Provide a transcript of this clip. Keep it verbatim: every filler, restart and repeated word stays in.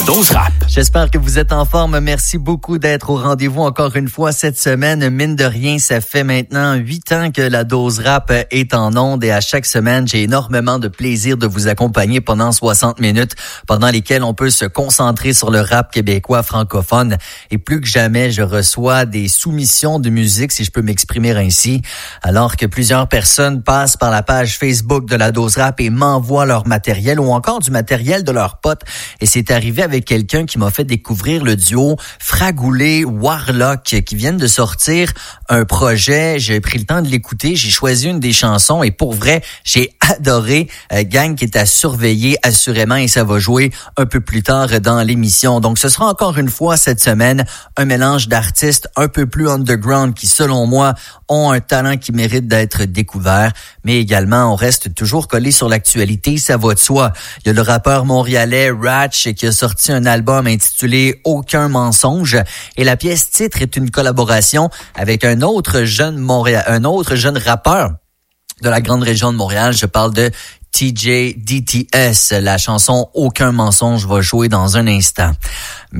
Dose Rap. J'espère que vous êtes en forme. Merci beaucoup d'être au rendez-vous encore une fois cette semaine. Mine de rien, ça fait maintenant huit ans que la Dose Rap est en onde et à chaque semaine, j'ai énormément de plaisir de vous accompagner pendant soixante minutes pendant lesquelles on peut se concentrer sur le rap québécois francophone. Et plus que jamais, je reçois des soumissions de musique, si je peux m'exprimer ainsi, alors que plusieurs personnes passent par la page Facebook de la Dose Rap et m'envoient leur matériel ou encore du matériel de leurs potes. Et c'est arrivé avec quelqu'un qui m'a fait découvrir le duo Fragoulé Warlock qui viennent de sortir un projet. J'ai pris le temps de l'écouter, j'ai choisi une des chansons et pour vrai, j'ai adoré. Euh, gang qui est à surveiller assurément et ça va jouer un peu plus tard dans l'émission. Donc ce sera encore une fois cette semaine un mélange d'artistes un peu plus underground qui selon moi ont un talent qui mérite d'être découvert, mais également on reste toujours collé sur l'actualité, ça va de soi. Il y a le rappeur montréalais Ratch qui a sorti un album intitulé Aucun mensonge et la pièce titre est une collaboration avec un autre jeune Montréal, un autre jeune rappeur de la grande région de Montréal. Je parle de T J D T S. La chanson Aucun mensonge va jouer dans un instant.